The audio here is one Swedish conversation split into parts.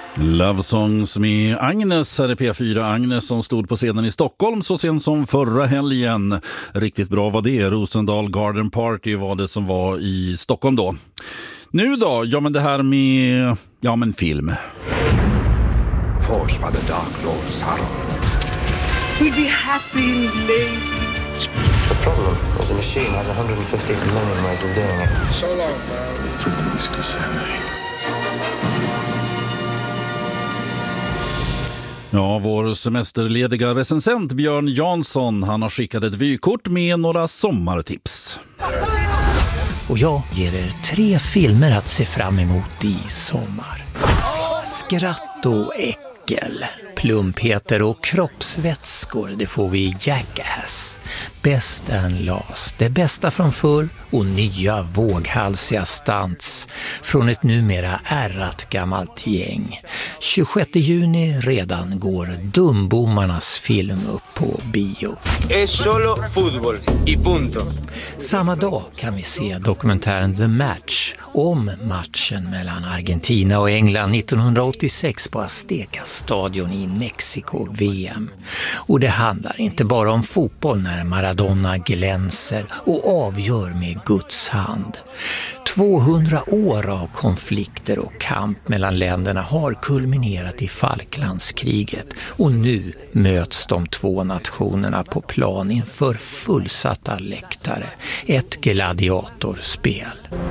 Love Songs med Agnes här i P4. Agnes som stod på scenen i Stockholm så sent som förra helgen. Riktigt bra var det. Rosendal Garden Party var det som var i Stockholm då. Nu då? Ja, men det här med... Ja, men film. Forged by the Dark Lord Sauron. We'd be happy and lazy. The problem is the machine has 150 million ways of doing it. So long, man. Through the mist descending. Ja, vår semesterlediga recensent Björn Jansson, han har skickat ett vykort med några sommartips. Och jag ger er 3 filmer att se fram emot i sommar. Skratt och äckel, plumpheter och kroppsvätskor, det får vi i Jackass. Best and Last, det bästa från förr och nya våghalsiga stunts från ett numera ärrat gammalt gäng. 26 juni redan går Dumbommarnas film upp på bio. Es solo fútbol y punto. Samma dag kan vi se dokumentären The Match om matchen mellan Argentina och England 1986 på Azteca-stadion i Mexiko VM. Och det handlar inte bara om fotboll när Maradona glänser och avgör med Guds hand. 200 år av konflikter och kamp mellan länderna har kulminerat i Falklandskriget och nu möts de 2 nationerna på plan inför fullsatta läktare. Ett gladiatorspel.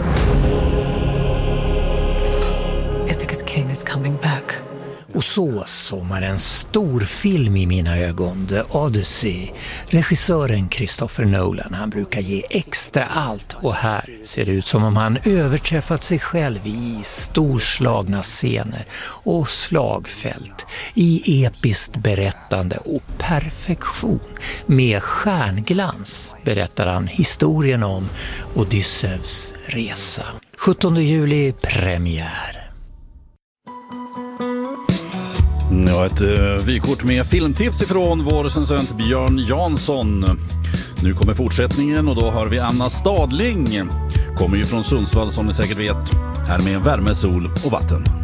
Ithaca's king is coming back. Och så sommar en stor film i mina ögon, The Odyssey. Regissören Christopher Nolan, han brukar ge extra allt och här ser det ut som om han överträffat sig själv i storslagna scener och slagfält, i episkt berättande och perfektion. Med stjärnglans berättar han historien om Odysseus resa. 17 juli premiär. Ja, ett vykort med filmtips ifrån vår recensent Björn Jansson. Nu kommer fortsättningen och då har vi Anna Stadling. Kommer ju från Sundsvall som ni säkert vet. Här med värme, sol och vatten.